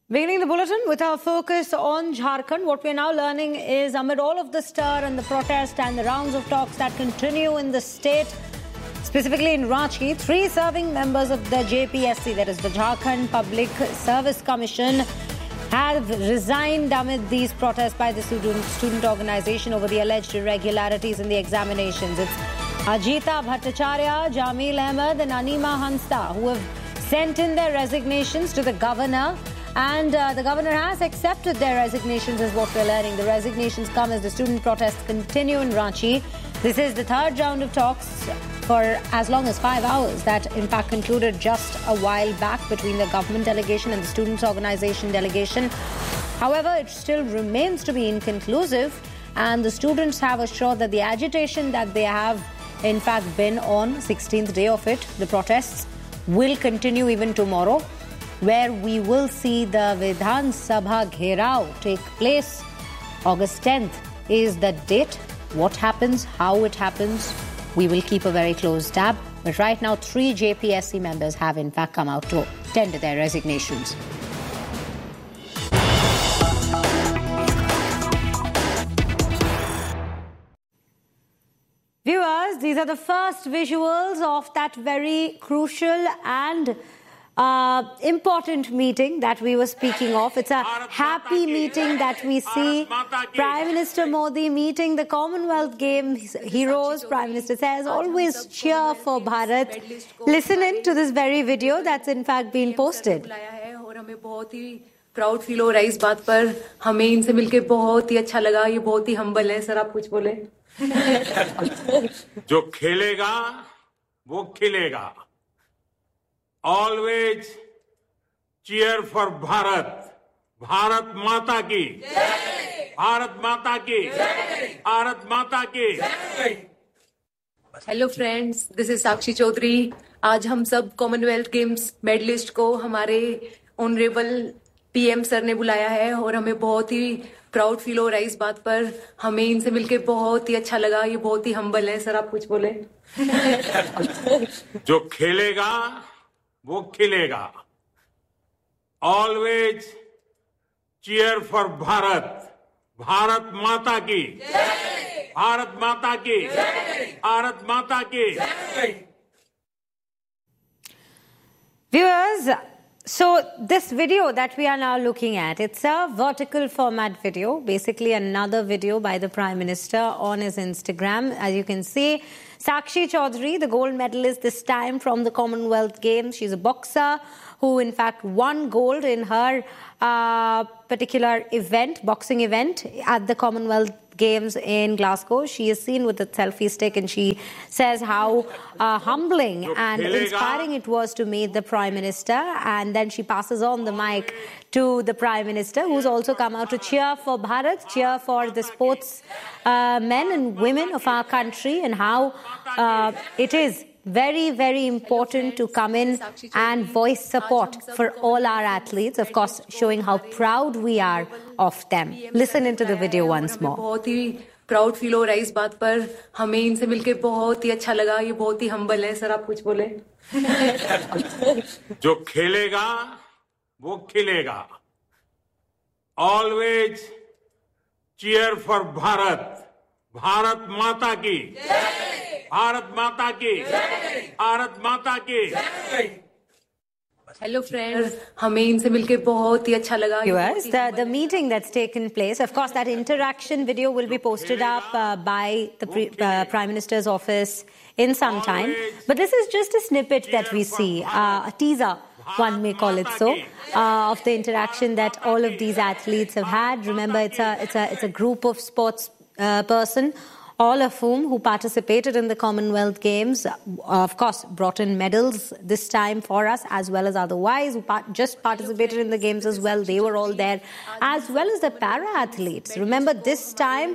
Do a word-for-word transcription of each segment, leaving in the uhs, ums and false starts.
Beginning the bulletin with our focus on Jharkhand, what we're now learning is amid all of the stir and the protest and the rounds of talks that continue in the state, specifically in Ranchi, three serving members of the J P S C, that is the Jharkhand Public Service Commission, have resigned amid these protests by the student, student organization over the alleged irregularities in the examinations. It's Ajita Bhattacharya, Jamil Ahmed and Anima Hansta who have sent in their resignations to the governor. And uh, the governor has accepted their resignations, is what we're learning. The resignations come as the student protests continue in Ranchi. This is the third round of talks for as long as five hours that, in fact, concluded just a while back between the government delegation and the students' organization delegation. However, it still remains to be inconclusive, and the students have assured that the agitation that they have, in fact, been on sixteenth day of it, the protests, will continue even tomorrow, where we will see the Vidhan Sabha Gherao take place. August tenth is the date. What happens, how it happens, we will keep a very close tab. But right now, three J P S C members have in fact come out to tender their resignations. Viewers, these are the first visuals of that very crucial and Uh, important meeting that we were speaking of. It's a happy meeting that we see. Prime Minister Modi meeting the Commonwealth Games heroes. Prime Minister says, always cheer for Bharat. Listen in to this very video that's in fact been posted. Proud feel हो रहा है इस बात पर. हमें इनसे मिलके बहुत ही अच्छा लगा. ये बहुत ही हम्बल है. सर आप कुछ बोले. जो खेलेगा वो खिलेगा. Always cheer for Bharat. Bharat Mata ki. Bharat Mata ki. Bharat Mata ki. Hello friends, this is Sakshi Chaudhary. आज हम सब कॉमनवेल्थ गेम्स मेडलिस्ट को हमारे ऑनरेबल पीएम सर ने बुलाया है और हमें बहुत ही प्राउड फील हो रहा है इस बात पर. हमें इनसे मिलके बहुत ही अच्छा लगा. ये बहुत ही हम्बल है. सर आप कुछ बोले. जो खेलेगा वो खिलेगा. Always cheer for Bharat. Bharat माता की. भारत माता की. भारत माता की. Viewers, so this video that we are now looking at, it's a vertical format video, basically another video by the Prime Minister on his Instagram. As you can see, Sakshi Chaudhary, the gold medalist this time from the Commonwealth Games. She's a boxer who, in fact, won gold in her uh, particular event, boxing event at the Commonwealth Games in Glasgow. She is seen with a selfie stick and she says how uh, humbling and inspiring it was to meet the Prime Minister. And then she passes on the mic to the Prime Minister, who's also come out to cheer for Bharat, cheer for the sports uh, men and women of our country, and how uh, it is very, very important to come in and voice support for all our athletes, of course, showing how proud we are of them. Listen into the video once more. बहुत ही proud feel हो रहा है इस बात पर. हमें इनसे मिलके बहुत ही अच्छा लगा. ये बहुत ही हम्बल है. सर आप कुछ बोले. जो खेलेगा वो खिलेगा. Always cheer for Bharat. Bharat माता की. भारत माता की. भारत माता की. Hello friends, हमें इनसे मिलके बहुत ही अच्छा लगा. Viewers, the, the meeting that's taken place, of course, that interaction video will be posted up uh, by the pre, uh, Prime Minister's office in some time. But this is just a snippet that we see, uh, a teaser, one may call it so, uh, of the interaction that all of these athletes have had. Remember, it's a it's a it's a group of sports uh, person, all of whom who participated in the Commonwealth Games, uh, of course, brought in medals this time for us, as well as otherwise, who part just participated in the Games as well. They were all there, as well as the para-athletes. Remember, this time,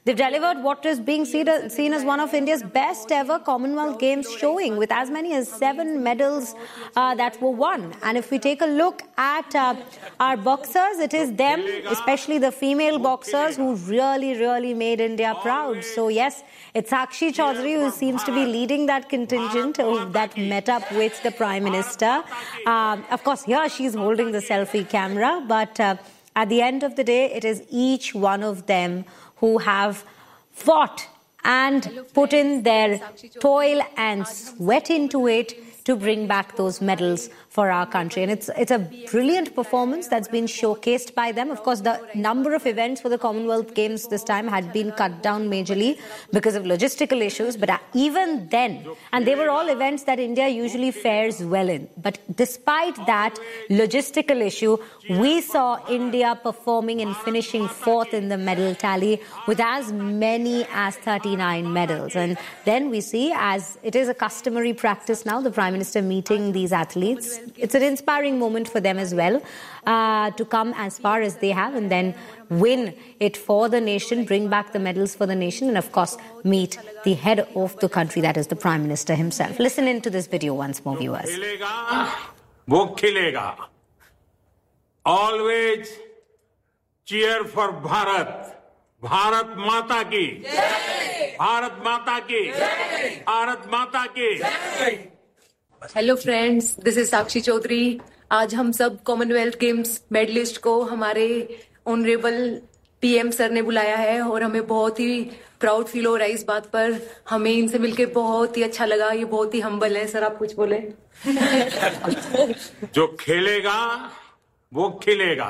They've delivered what is being seen as one of India's best ever Commonwealth Games showing, with as many as seven medals uh, that were won. And if we take a look at uh, our boxers, it is them, especially the female boxers, who really, really made India proud. So yes, it's Sakshi Chaudhary who seems to be leading that contingent who, that met up with the Prime Minister. Uh, of course, here she's holding the selfie camera, but uh, at the end of the day, it is each one of them who have fought and put in their toil and sweat into it to bring back those medals for our country. And it's it's a brilliant performance that's been showcased by them. Of course, the number of events for the Commonwealth Games this time had been cut down majorly because of logistical issues. But even then, and they were all events that India usually fares well in. But despite that logistical issue, we saw India performing and finishing fourth in the medal tally with as many as thirty-nine medals. And then we see, as it is a customary practice now, the Prime Minister meeting these athletes. It's an inspiring moment for them as well, uh, to come as far as they have and then win it for the nation, bring back the medals for the nation, and of course meet the head of the country, that is the Prime Minister himself. Listen into this video once more, viewers. वो खिलेगा. Always cheer for Bharat. Bharat Mata ki. Bharat Mata ki. Bharat Mata ki. Hello friends, this is साक्षी चौधरी. आज हम सब Commonwealth games medallist को हमारे honourable PM sir ने बुलाया है और हमें बहुत ही प्राउड फील हो रहा है इस बात पर. हमें इनसे मिलके बहुत ही अच्छा लगा. ये बहुत ही हम्बल है. सर, आप कुछ बोले. जो खेलेगा वो खिलेगा.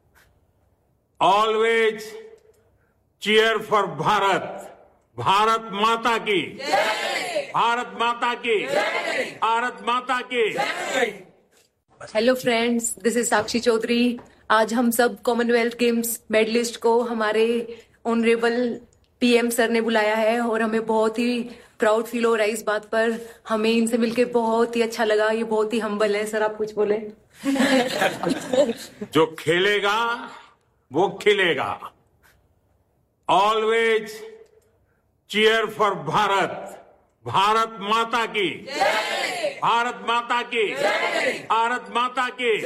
Always cheer for Bharat. Bharat माता की. भारत माता की. भारत माता की. हेलो फ्रेंड्स, दिस इज साक्षी चौधरी. आज हम सब कॉमनवेल्थ गेम्स मेडलिस्ट को हमारे ऑनरेबल पीएम सर ने बुलाया है और हमें बहुत ही प्राउड फील हो रहा है इस बात पर. हमें इनसे मिलके बहुत ही अच्छा लगा. ये बहुत ही हम्बल है. सर, आप कुछ बोले. जो खेलेगा वो खिलेगा. Always cheer for Bharat. Bharat माता की. भारत माता की. भारत माता की.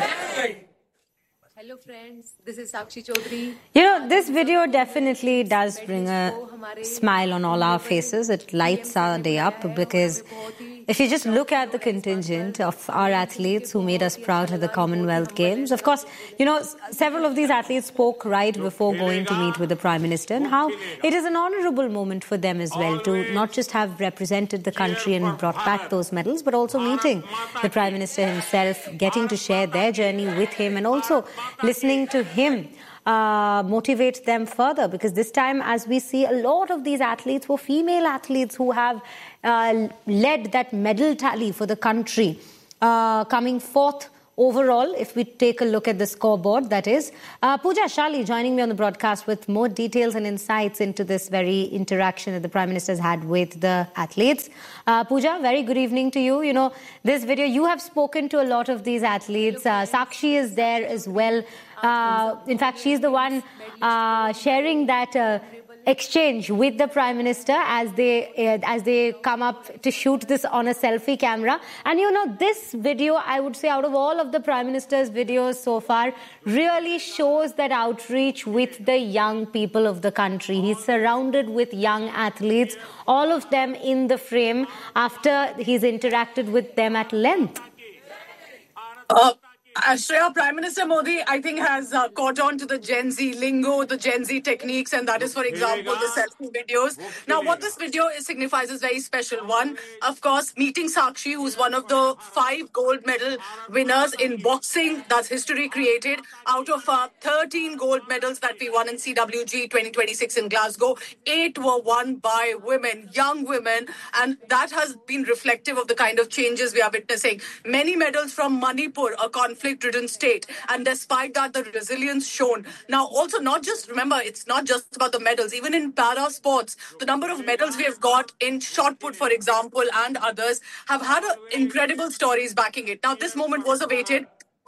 Hello friends, this is Sakshi Chaudhary. You know, this video definitely does bring a smile on all our faces. It lights our day up, because if you just look at the contingent of our athletes who made us proud at the Commonwealth Games, of course, you know, several of these athletes spoke right before going to meet with the Prime Minister, and how it is an honorable moment for them as well to not just have represented the country and brought back those medals, but also meeting the Prime Minister himself, getting to share their journey with him, and also listening to him uh, motivate them further. Because this time, as we see, a lot of these athletes were female athletes who have uh, led that medal tally for the country, uh, coming fourth overall, if we take a look at the scoreboard, that is. Uh, Pooja Shali joining me on the broadcast with more details and insights into this very interaction that the Prime Minister has had with the athletes. Uh, Pooja, very good evening to you. You know, this video, you have spoken to a lot of these athletes. Uh, Sakshi is there as well. Uh, in fact, she's the one uh, sharing that uh, exchange with the Prime Minister as they uh, as they come up to shoot this on a selfie camera. And you know, this video, I would say, out of all of the Prime Minister's videos so far, really shows that outreach with the young people of the country. He's surrounded with young athletes, all of them in the frame after he's interacted with them at length. Uh Shreya, Prime Minister Modi, I think, has uh, caught on to the Gen Z lingo, the Gen Z techniques, and that is, for example, the selfie videos. Now, what this video signifies is very special. One, of course, meeting Sakshi, who's one of the five gold medal winners in boxing. That's history created. Out of uh, thirteen gold medals that we won in C W G twenty twenty-six in Glasgow, eight were won by women, young women, and that has been reflective of the kind of changes we are witnessing. Many medals from Manipur, a conflict ridden state, and despite that, the resilience shown. Now, also, not just, remember, it's not just about the medals. Even in para sports, the number of medals we have got in shot put, for example, and others have had a, incredible stories backing it. Now, this moment was awaited.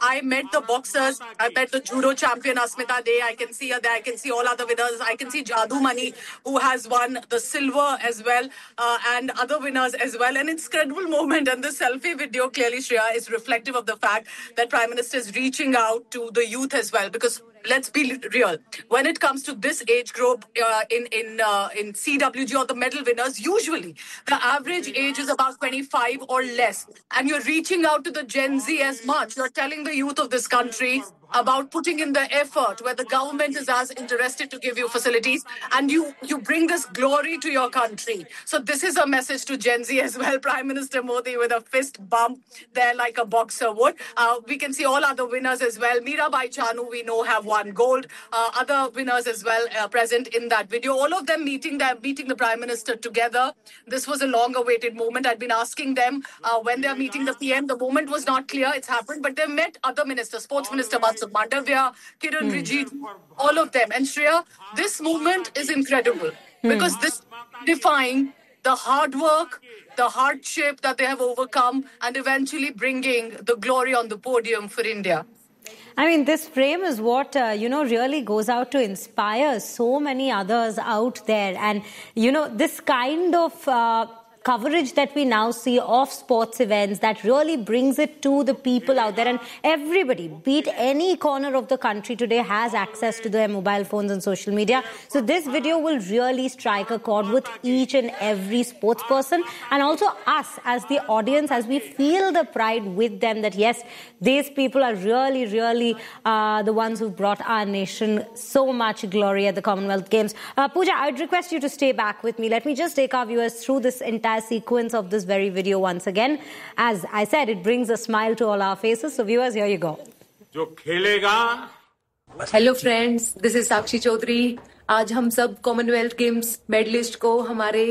I met the boxers. I met the judo champion Asmita Day. I can see her there. I can see all other winners. I can see Jadu Mani, who has won the silver as well, uh, and other winners as well. An incredible moment. And the selfie video, clearly, Shreya, is reflective of the fact that Prime Minister is reaching out to the youth as well. Because let's be real, when it comes to this age group uh, in in uh, in C W G or the medal winners, usually the average age is about twenty-five or less, and you're reaching out to the Gen Z as much. You're telling the youth of this country about putting in the effort where the government is as interested to give you facilities, and you you bring this glory to your country. So this is a message to Gen Z as well. Prime Minister Modi with a fist bump there like a boxer would. Uh, we can see all other winners as well. Mirabai Chanu, we know, have won gold. Uh, other winners as well uh, present in that video. All of them meeting them, meeting the Prime Minister together. This was a long-awaited moment. I'd been asking them uh, when they're meeting the P M. The moment was not clear. It's happened, but they've met other ministers, Sports Minister Mansukh Mandavia, Kiran mm. Rijiju, all of them. And Shreya, this movement is incredible mm. because this defying the hard work, the hardship that they have overcome, and eventually bringing the glory on the podium for India. I mean, this frame is what, uh, you know, really goes out to inspire so many others out there. And, you know, this kind of uh, coverage that we now see of sports events that really brings it to the people out there. And everybody, be it any corner of the country today, has access to their mobile phones and social media. So this video will really strike a chord with each and every sports person, and also us as the audience, as we feel the pride with them that, yes, these people are really, really uh, the ones who've brought our nation so much glory at the Commonwealth Games. Uh, Pooja, I'd request you to stay back with me. Let me just take our viewers through this entire sequence of this very video once again. As I said, it brings a smile to all our faces. So viewers, here you go. जो खेलेगा. Hello friends, this is Sakshi Chaudhary. आज हम सब Commonwealth games medallist को हमारे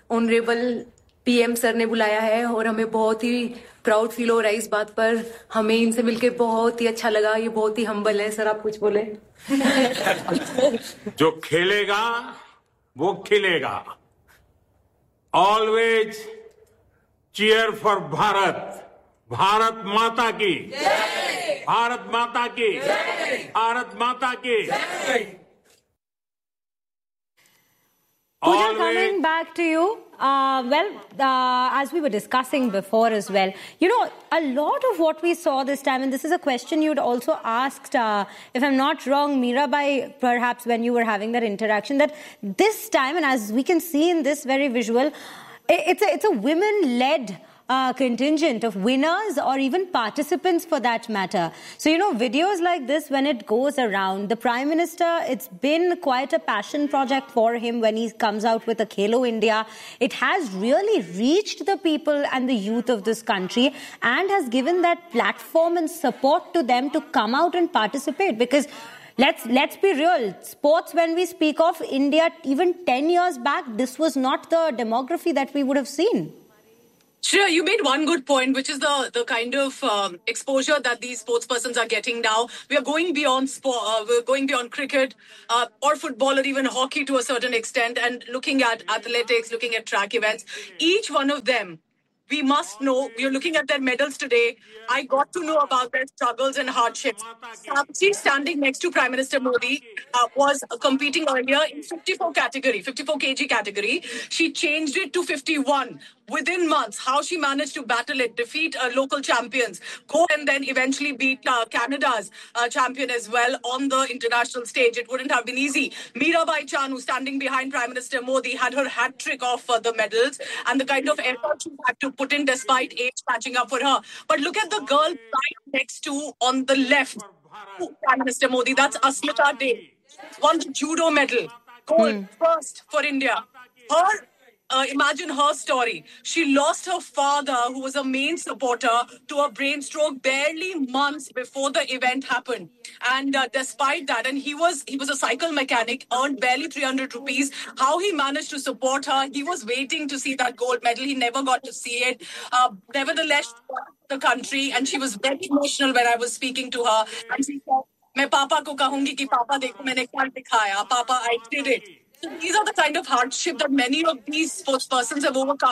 honourable PM sir ने बुलाया है और हमें बहुत ही प्राउड फील हो रहा है इस बात पर. हमें इनसे मिलके बहुत ही अच्छा लगा. ये बहुत ही हम्बल है. सर आप कुछ बोले. जो खेलेगा वो खिलेगा. Always cheer for Bharat. Bharat माता की जय. भारत माता की जय. भारत माता की जय. Pooja, coming back to you. Uh, well, uh, as we were discussing before as well, you know, a lot of what we saw this time, and this is a question you'd also asked, uh, if I'm not wrong, Mirabai, perhaps when you were having that interaction, that this time, and as we can see in this very visual, it's a, it's a women-led Uh, contingent of winners or even participants for that matter. So, you know, videos like this, when it goes around, the Prime Minister, it's been quite a passion project for him when he comes out with a Khelo India. It has really reached the people and the youth of this country and has given that platform and support to them to come out and participate. Because let's let's be real, sports, when we speak of India, even ten years back, this was not the demography that we would have seen. Shreya, you made one good point, which is the, the kind of um, exposure that these sports persons are getting now. We are going beyond sport, uh, we're going beyond cricket uh, or football or even hockey to a certain extent, and looking at athletics, looking at track events. Each one of them, we must know. We're looking at their medals today. I got to know about their struggles and hardships. Sakshi, standing next to Prime Minister Modi, uh, was uh, competing earlier in fifty-four category, fifty-four kilograms category. She changed it to fifty-one. Within months, how she managed to battle it, defeat uh, local champions, go and then eventually beat uh, Canada's uh, champion as well on the international stage. It wouldn't have been easy. Mirabai Chanu, standing behind Prime Minister Modi, had her hat trick of uh, the medals and the kind of effort she had to put in despite age matching up for her. But look at the girl right next to, on the left, to Prime Minister Modi. That's Asmita Day. Won the judo medal. Gold, hmm. first for India. Her Uh, imagine her story. She lost her father, who was a main supporter, to a brain stroke barely months before the event happened. And uh, despite that, and he was he was a cycle mechanic, earned barely three hundred rupees. How he managed to support her, he was waiting to see that gold medal. He never got to see it. Uh, nevertheless, the country, and she was very emotional when I was speaking to her. And she said, "मैं पापा को कहूँगी कि पापा देखो मैंने क्या दिखाया. Papa, I did it." So these are the kind of hardship that many of these sports persons have overcome.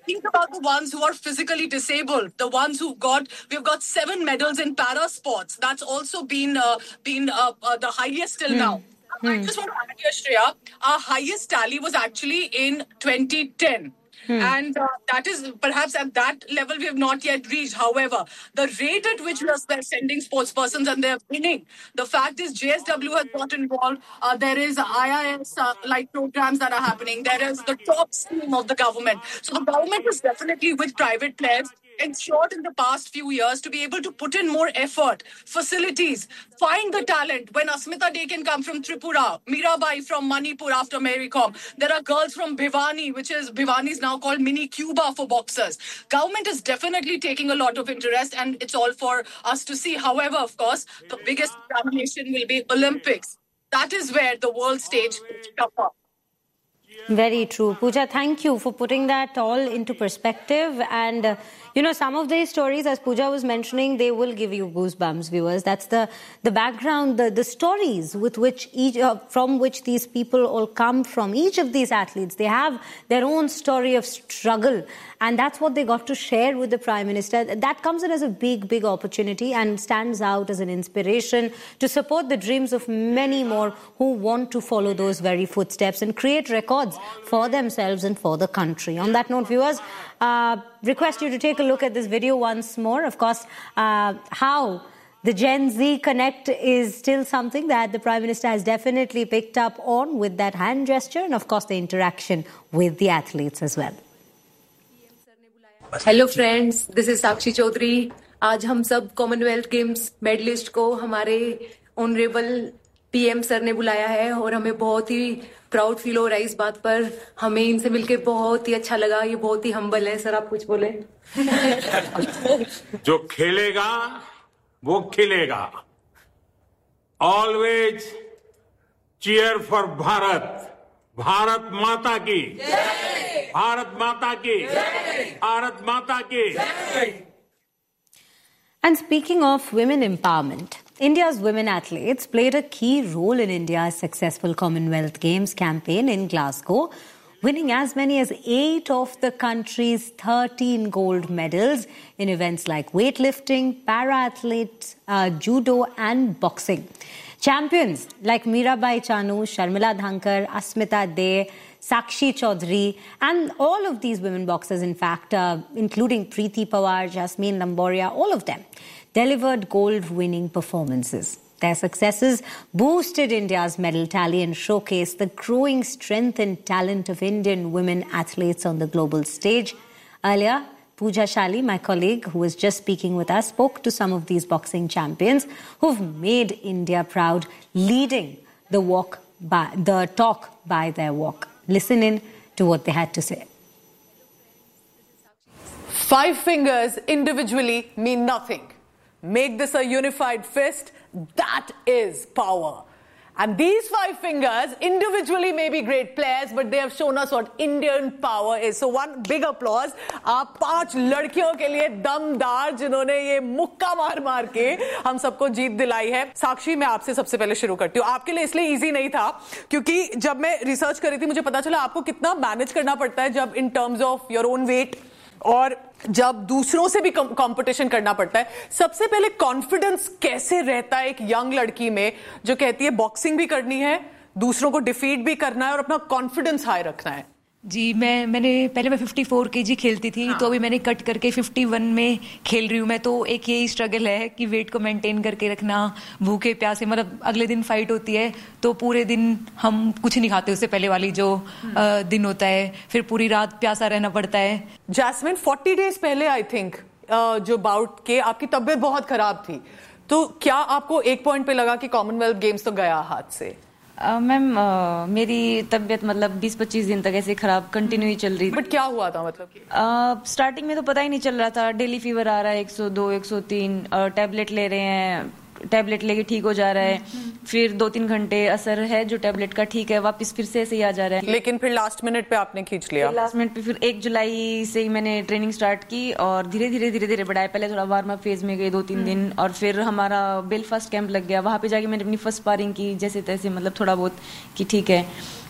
think about the ones who are physically disabled, the ones who've got, we've got seven medals in para sports. That's also been uh, been uh, uh, the highest till mm. now. Mm. I just want to add here, Shreya, our highest tally was actually in twenty ten. Hmm. And uh, that is perhaps at that level we have not yet reached. However, the rate at which we are sending sports persons and they're winning, the fact is J S W has got involved. Uh, there is I I S uh, like programs that are happening. There is the top scheme of the government. So the government is definitely with private players ensured in the past few years to be able to put in more effort, facilities, find the talent. When Asmita Dey can come from Tripura, Mirabai from Manipur after Mary Kom, there are girls from Bhiwani, which is Bhiwani is now called mini Cuba for boxers. Government is definitely taking a lot of interest and it's all for us to see. However, of course, the biggest examination will be Olympics. That is where the world stage will come up. Very true. Pooja, thank you for putting that all into perspective. And, uh, you know, some of these stories, as Pooja was mentioning, they will give you goosebumps, viewers. That's the, the background, the, the stories with which each, uh, from which these people all come from. Each of these athletes, they have their own story of struggle. And that's what they got to share with the Prime Minister. That comes in as a big, big opportunity and stands out as an inspiration to support the dreams of many more who want to follow those very footsteps and create records for themselves and for the country. On that note, viewers, uh, request you to take a look at this video once more. Of course, uh, how the Gen Z Connect is still something that the Prime Minister has definitely picked up on with that hand gesture and, of course, the interaction with the athletes as well. Hello friends, this is साक्षी चौधरी. आज हम सब Commonwealth games medallist को हमारे honourable PM sir ने बुलाया है और हमें बहुत ही प्राउड फील हो रहा है इस बात पर. हमें इनसे मिलकर बहुत ही अच्छा लगा. ये बहुत ही हम्बल है. सर, आप कुछ बोले. जो खेलेगा वो खिलेगा. Always cheer for Bharat. Bharat माता की जय. भारत माता की जय. भारत माता की जय. And speaking of women empowerment, India's women athletes played a key role in India's successful Commonwealth Games campaign in Glasgow, winning as many as eight of the country's thirteen gold medals in events like weightlifting, para-athletes, uh, judo and boxing. Champions like Mirabai Chanu, Sharmila Dhankar, Asmita Dey, Sakshi Chaudhary, and all of these women boxers, in fact, uh, including Preeti Pawar, Jasmine Lamboria, all of them delivered gold-winning performances. Their successes boosted India's medal tally and showcased the growing strength and talent of Indian women athletes on the global stage. Earlier, Pooja Shali, my colleague who was just speaking with us, spoke to some of these boxing champions who've made India proud, leading the walk by, the talk by their walk. Listen in to what they had to say. Five fingers individually mean nothing. Make this a unified fist. That is power. And these five fingers individually may be great players, but they have shown us what Indian power is. So one big applause. आप पांच लड़कियों के लिए दमदार, जिन्होंने ये मुक्का मार मार के हम सबको जीत दिलाई है. साक्षी, मैं आपसे सबसे पहले शुरू करती हूँ. आपके लिए इसलिए इजी नहीं था क्योंकि जब मैं रिसर्च कर रही थी मुझे पता चला आपको कितना मैनेज करना पड़ता है जब in terms of your own wait और जब दूसरों से भी कंपटीशन करना पड़ता है. सबसे पहले कॉन्फिडेंस कैसे रहता है एक यंग लड़की में जो कहती है बॉक्सिंग भी करनी है, दूसरों को डिफीट भी करना है और अपना कॉन्फिडेंस हाई रखना है? जी, मैं मैंने पहले मैं चौवन केजी खेलती थी. हाँ. तो अभी मैंने कट करके इक्यावन में खेल रही हूँ मैं. तो एक यही स्ट्रगल है कि वेट को मेंटेन करके रखना, भूखे प्यासे, मतलब अगले दिन फाइट होती है तो पूरे दिन हम कुछ नहीं खाते, उससे पहले वाली जो आ, दिन होता है, फिर पूरी रात प्यासा रहना पड़ता है. जैस्मिन, फोर्टी डेज पहले आई थिंक जो बाउट के आपकी तबीयत बहुत खराब थी, तो क्या आपको एक पॉइंट पे लगा कि कॉमनवेल्थ गेम्स तो गया हाथ से? मैम uh, uh, मेरी तबीयत मतलब बीस पच्चीस दिन तक ऐसे खराब कंटिन्यू ही चल रही थी. बट क्या हुआ था मतलब? स्टार्टिंग uh, में तो पता ही नहीं चल रहा था. डेली फीवर आ रहा है एक सौ दो एक सौ तीन, टैबलेट ले रहे हैं, टैबलेट लेके ठीक हो जा रहा है, फिर दो तीन घंटे असर है जो टैबलेट का, ठीक है, वापस फिर से ऐसे ही आ जा रहा है. लेकिन फिर लास्ट मिनट पे आपने खींच लिया. लास्ट मिनट पे फिर एक जुलाई से ही मैंने ट्रेनिंग स्टार्ट की और धीरे धीरे धीरे धीरे बढ़ाया. पहले थोड़ा वार्म अप फेज में गए दो तीन दिन और फिर हमारा बेलफास्ट कैंप लग गया. वहां पे जाके मैंने अपनी फर्स्ट स्पारिंग की जैसे तैसे, मतलब थोड़ा बहुत कि ठीक है.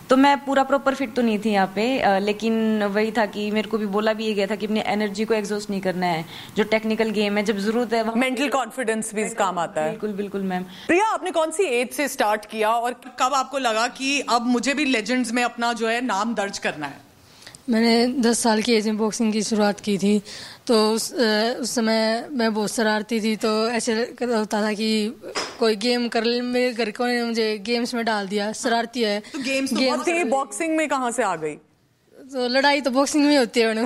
तो मैं पूरा प्रॉपर फिट तो नहीं थी यहाँ पे, लेकिन वही था कि मेरे को भी बोला भी ये गया था कि अपनी एनर्जी को एग्जॉस्ट नहीं करना है। जो टेक्निकल गेम है, जब जरूरत है मेंटल कॉन्फिडेंस भी काम आता है। बिल्कुल बिल्कुल मैम। प्रिया, आपने कौन सी एज से स्टार्ट किया और कब आपको लगा कि अब मुझे भी लेजेंड्स में अपना जो है नाम दर्ज करना है? मैंने दस साल की एज में बॉक्सिंग की शुरुआत की थी। तो उस, उस समय मैं बहुत शरारती थी, तो ऐसे होता था कि कोई गेम कर ले, मेरे घर को ने मुझे गेम्स में डाल दिया, शरारती है। तो गेम्स तो गेम्स थी, बॉक्सिंग में कहाँ से आ गई? तो लड़ाई तो बॉक्सिंग में होती है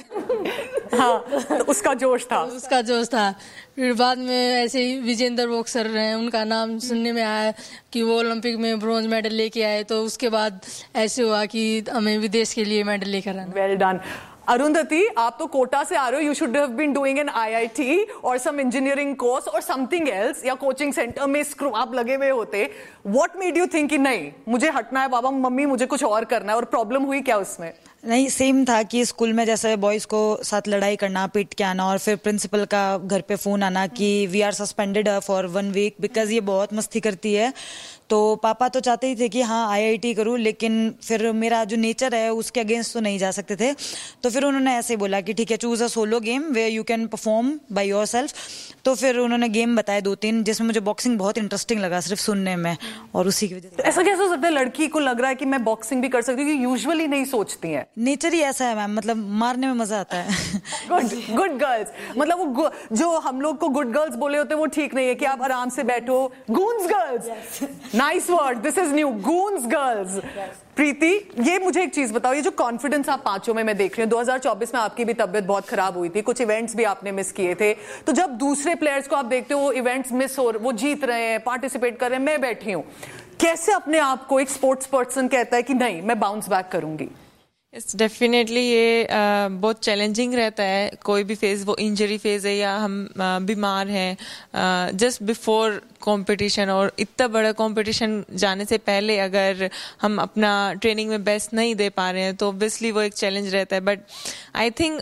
हाँ, तो उसका जोश था। तो उसका जोश था। फिर बाद में ऐसे ही विजेंद्र बॉक्सर हैं, उनका नाम सुनने में आया कि वो ओलंपिक में ब्रॉन्ज मेडल लेके आए, तो उसके बाद ऐसे हुआ कि हमें विदेश के लिए मेडल लेकर आना। Well done. अरुंधति, आप तो कोटा से आ रहे हो, you should have been doing an IIT और सम इंजीनियरिंग कोर्स और समथिंग एल्स, या कोचिंग सेंटर में स्क्रू आप लगे हुए होते। व्हाट मेड यू थिंक कि नहीं मुझे हटना है बाबा मम्मी, मुझे कुछ और करना है? और प्रॉब्लम हुई क्या उसमें? नहीं, सेम था कि स्कूल में जैसे बॉयज को साथ लड़ाई करना, पीट के आना, और फिर प्रिंसिपल का घर पे फोन आना कि we are suspended for one week because ये बहुत मस्ती करती है। तो पापा तो चाहते ही थे कि हाँ आईआईटी करूँ, लेकिन फिर मेरा जो नेचर है उसके अगेंस्ट तो नहीं जा सकते थे। तो फिर उन्होंने ऐसे बोला कि ठीक है, choose a solo game way you can perform by yourself. तो फिर उन्होंने गेम बताए दो तीन, जिसमें मुझे बॉक्सिंग बहुत इंटरेस्टिंग लगा सिर्फ सुनने में, और उसी की वजह से। तो ऐसा कैसे हो सकता है लड़की को लग रहा है कि मैं बॉक्सिंग भी कर सकती हूँ? यूजुअली नहीं सोचती है। नेचर ही ऐसा है मैम, मतलब मारने में मजा आता है। गुड गुड गर्ल्स, मतलब वो जो हम लोग को गुड गर्ल्स बोले होते हैं वो ठीक नहीं है कि आप आराम से बैठो। गून्स girls, nice word, this is new, गून्स girls. प्रीति, ये मुझे एक चीज बताओ, ये जो कॉन्फिडेंस आप पांचों में मैं देख रही हूँ, दो हज़ार चौबीस में आपकी भी तबीयत बहुत खराब हुई थी, कुछ इवेंट्स भी आपने मिस किए थे। तो जब दूसरे प्लेयर्स को आप देखते हो वो इवेंट्स मिस हो, वो जीत रहे हैं, पार्टिसिपेट कर रहे हैं, मैं बैठी हूँ, कैसे अपने आप को एक स्पोर्ट्स पर्सन कहता है कि नहीं मैं बाउंस बैक करूंगी? इट्स डेफिनेटली ये uh, बहुत चैलेंजिंग रहता है। कोई भी फेज, वो इंजरी फेज है या हम uh, बीमार हैं, जस्ट बिफोर कंपटीशन, और इतना बड़ा कंपटीशन जाने से पहले अगर हम अपना ट्रेनिंग में बेस्ट नहीं दे पा रहे हैं तो ऑब्वियसली वो एक चैलेंज रहता है। बट आई थिंक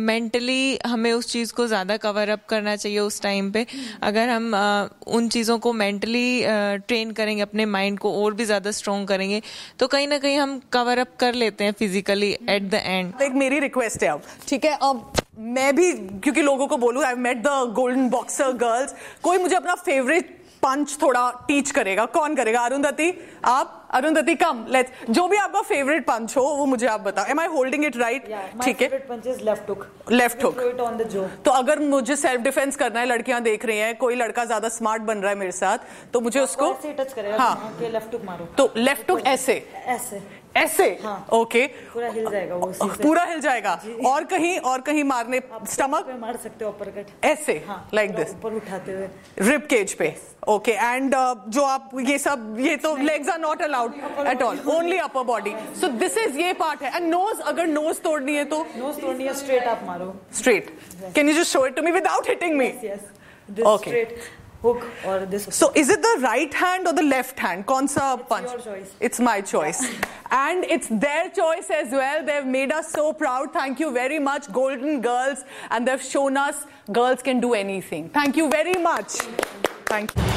मेंटली हमें उस चीज़ को ज़्यादा कवर अप करना चाहिए उस टाइम पे। अगर हम uh, उन चीज़ों को मेंटली ट्रेन uh, करेंगे, अपने माइंड को और भी ज़्यादा स्ट्रॉन्ग करेंगे, तो कहीं ना कहीं हम कवर अप कर लेते हैं फिजिकली एट द एंड। एक मेरी रिक्वेस्ट है अब, ठीक है, अब मैं भी क्योंकि लोगों को बोलूं I met the golden boxer girls, कोई मुझे अपना फेवरेट पंच थोड़ा टीच करेगा? कौन करेगा? अरुंधति, आप? अरुंधति कम, लेट्स, जो भी आपका फेवरेट पंच हो वो मुझे आप बताओ। M I holding it right? ठीक है, लेफ्ट हुक। Left hook. तो अगर मुझे सेल्फ डिफेंस करना है, लड़कियां देख रही हैं, कोई लड़का ज्यादा स्मार्ट बन रहा है मेरे साथ, तो मुझे उसको टच करेगा। हाँ, लेफ्ट हुक मारो। तो लेफ्ट हुक ऐसे ऐसे ऐसे, हाँ, ओके, पूरा हिल जाएगा वो, पूरा हिल जाएगा। और कहीं और कहीं मारने, स्टमक पे मार सकते हो, अपर कट ऐसे, लाइक दिस, ऊपर उठाते हुए रिब केज पे, ओके। एंड जो आप ये सब, ये तो legs are not allowed at all, only upper body. So this is ये पार्ट है। एंड नोज, अगर नोज तोड़नी है तो नोज तोड़नी है, स्ट्रेट आप मारो, straight. Can you just show it to me without hitting me? Okay, hook or this. So is it the right hand or the left hand? कौन सा punch? It's your choice. It's my choice. And it's their choice as well. They've made us so proud. Thank you very much, Golden Girls. And they've shown us girls can do anything. Thank you very much. Thank you.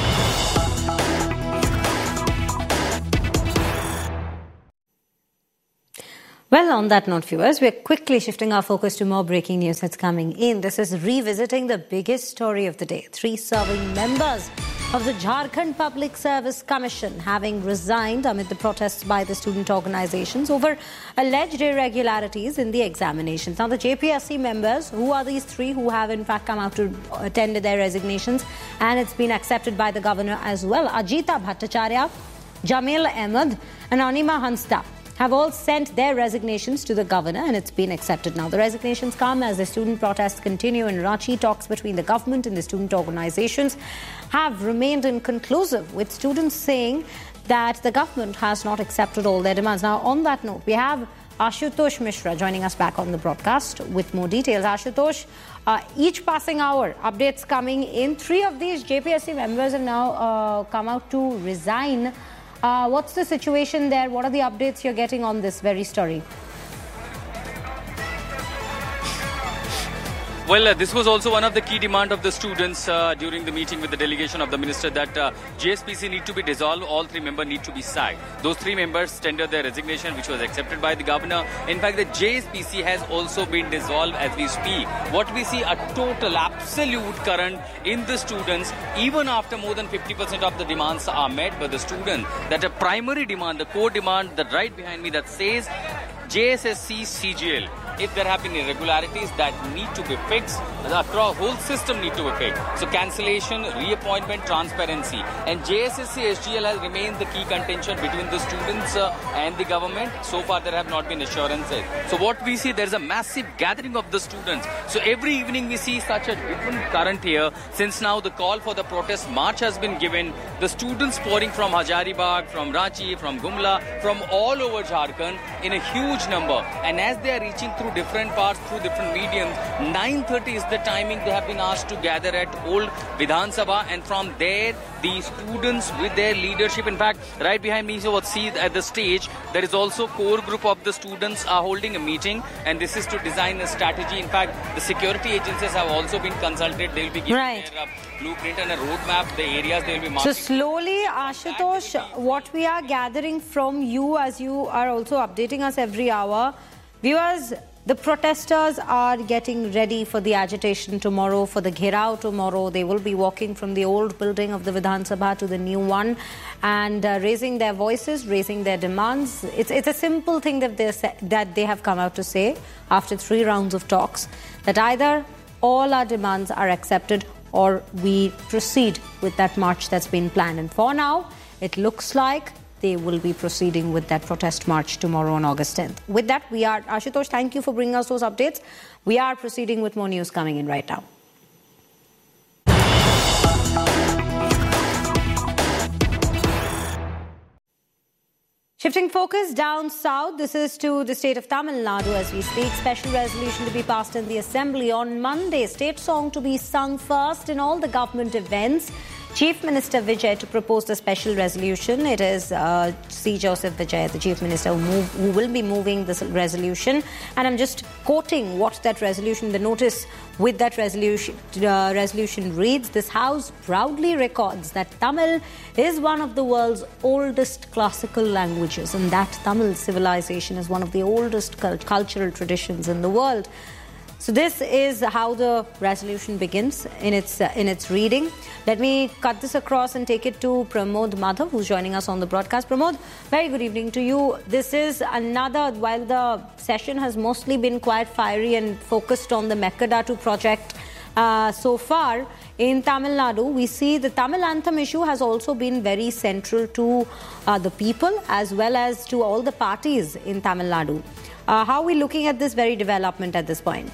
Well, on that note, viewers, we're quickly shifting our focus to more breaking news that's coming in. This is revisiting the biggest story of the day. Three serving members of the Jharkhand Public Service Commission having resigned amid the protests by the student organizations over alleged irregularities in the examinations. Now, the J P S C members, who are these three who have in fact come out to tender their resignations, and it's been accepted by the governor as well. Ajita Bhattacharya, Jamil Ahmed and Anima Hansta have all sent their resignations to the governor, and it's been accepted now. The resignations come as the student protests continue in Ranchi. Talks between the government and the student organizations have remained inconclusive, with students saying that the government has not accepted all their demands. Now, on that note, we have Ashutosh Mishra joining us back on the broadcast with more details. Ashutosh, uh, each passing hour, updates coming in. Three of these J P S C members have now uh, come out to resign. Uh, what's the situation there? What are the updates you're getting on this very story? Well, uh, this was also one of the key demands of the students uh, during the meeting with the delegation of the minister, that uh, J S P C need to be dissolved, all three members need to be sacked. Those three members tendered their resignation, which was accepted by the governor. In fact, the J S P C has also been dissolved as we speak. What we see, a total, absolute current in the students, even after more than fifty percent of the demands are met by the students. That a primary demand, the core demand, that right behind me, that says J S S C C G L. If there have been irregularities that need to be fixed, the whole system need to be fixed. So cancellation, reappointment, transparency. And J S S C S G L has remained the key contention between the students uh, and the government. So far there have not been assurances. So what we see, there is a massive gathering of the students. So every evening we see such a different current here. Since now the call for the protest march has been given, the students pouring from Hazaribagh, from Ranchi, from Gumla, from all over Jharkhand in a huge number. And as they are reaching through different parts, through different mediums, nine thirty is the timing they have been asked to gather at old Vidhan Sabha, and from there the students with their leadership, in fact right behind me, so what see at the stage, there is also core group of the students are holding a meeting, and this is to design a strategy. In fact, the security agencies have also been consulted. They will be given right. their uh, blueprint and a roadmap, the areas they will be marking. So slowly, Ashutosh, what we are gathering from you, as you are also updating us every hour, viewers, the protesters are getting ready for the agitation tomorrow, for the Ghirao tomorrow. They will be walking from the old building of the Vidhan Sabha to the new one and uh, raising their voices, raising their demands. It's, it's a simple thing that they, that they have come out to say after three rounds of talks, that either all our demands are accepted or we proceed with that march that's been planned. And for now, it looks like they will be proceeding with that protest march tomorrow on August tenth. With that, we are, Ashutosh, thank you for bringing us those updates. We are proceeding with more news coming in right now. Shifting focus down south, this is to the state of Tamil Nadu as we speak. Special resolution to be passed in the assembly on Monday. State song to be sung first in all the government events. Chief Minister Vijay to propose the special resolution. It is uh, C. Joseph Vijay, the Chief Minister, who, move, who will be moving this resolution. And I'm just quoting what that resolution, the notice with that resolution, uh, resolution reads. This House proudly records that Tamil is one of the world's oldest classical languages, and that Tamil civilization is one of the oldest cult- cultural traditions in the world. So this is how the resolution begins in its uh, in its reading. Let me cut this across and take it to Pramod Madhav, who's joining us on the broadcast. Pramod, very good evening to you. This is another, while the session has mostly been quite fiery and focused on the Mekkadatu project uh, so far, in Tamil Nadu, we see the Tamil anthem issue has also been very central to uh, the people as well as to all the parties in Tamil Nadu. Uh, how are we looking at this very development at this point?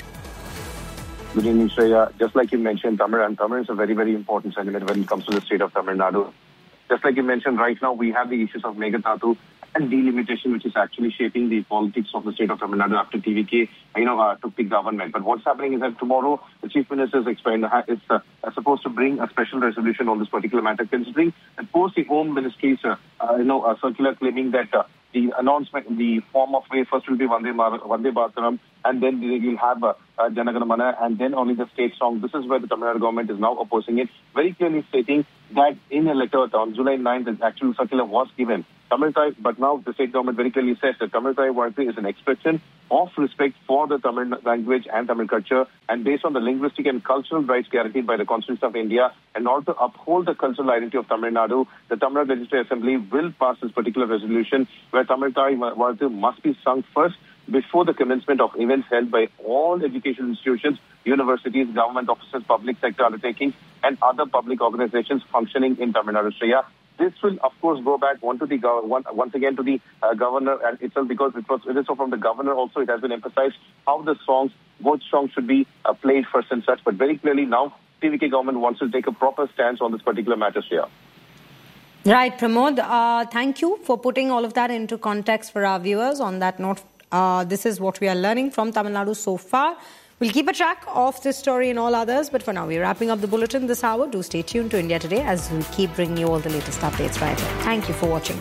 Good evening, Shreya. Just like you mentioned, Tamil and Tamil is a very, very important segment when it comes to the state of Tamil Nadu. Just like you mentioned, right now we have the issues of Mekkadatu and delimitation, which is actually shaping the politics of the state of Tamil Nadu after T V K, you know, uh, took the government. But what's happening is that tomorrow the Chief Minister is, explained, uh, is uh, supposed to bring a special resolution on this particular matter, considering that post the Home Ministry's, uh, uh, you know, a circular claiming that uh, the announcement, the form of way first will be Vande Vande Bhataram, and then you'll have uh, uh, Jana Gana Mana, and then only the state song. This is where the Tamil Nadu government is now opposing it, very clearly stating that in a letter on July ninth, the actual circular was given. Tamil Thai, but now the state government very clearly says that Tamil Thai Varthi is an expression of respect for the Tamil language and Tamil culture, and based on the linguistic and cultural rights guaranteed by the Constitution of India, and also uphold the cultural identity of Tamil Nadu, the Tamil Nadu Legislative Assembly will pass this particular resolution where Tamil Thai Varthi must be sung first before the commencement of events held by all educational institutions, universities, government offices, public sector undertakings, and other public organizations functioning in Tamil Nadu. Shreya, this will, of course, go back one to the one, once again to the uh, governor and itself, because it was it is so from the governor also. It has been emphasized how the songs, both songs, should be uh, played first and such. But very clearly now, T V K government wants to take a proper stance on this particular matter. Shreya. Right, Pramod. Uh, thank you for putting all of that into context for our viewers. On that note, uh, this is what we are learning from Tamil Nadu so far. We'll keep a track of this story and all others, but for now, we're wrapping up the bulletin this hour. Do stay tuned to India Today as we keep bringing you all the latest updates right here. Thank you for watching.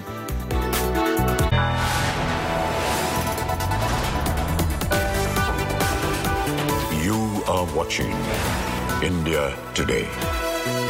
You are watching India Today.